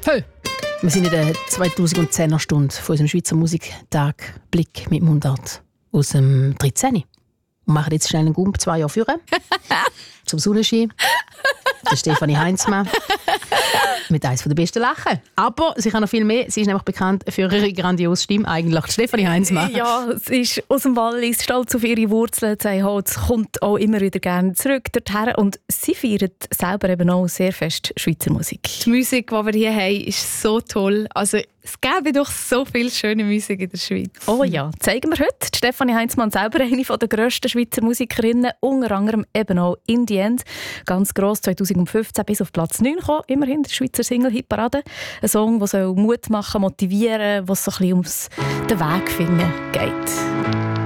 Hey. Wir sind in der 2010er Stunde von unserem Schweizer Musiktag Blick mit Mundart aus dem 13. Und machen jetzt schnell einen Gump 2 Jahre führen. Zum Sonnenschein. Der Stefanie Heinzmann. Mit eines der besten Lachen. Aber sie kann noch viel mehr. Sie ist nämlich bekannt für ihre grandiose Stimme. Eigentlich Stefanie Heinzmann. Ja, sie ist aus dem Wallis, stolz auf ihre Wurzeln. Sie kommt auch immer wieder gerne zurück dorthin. Und sie feiert selber eben auch sehr fest Schweizer Musik. Die Musik, die wir hier haben, ist so toll. Also, es gäbe doch so viel schöne Musik in der Schweiz. Oh ja, zeigen wir heute. Die Stefanie Heinzmann selber eine der grössten Schweizer Musikerinnen, unter anderem eben auch «In the End». Ganz gross 2015 bis auf Platz 9 gekommen, immerhin der Schweizer Single-Hitparade. Ein Song, der Mut machen, motivieren, was so ein bisschen ums den Weg finden geht.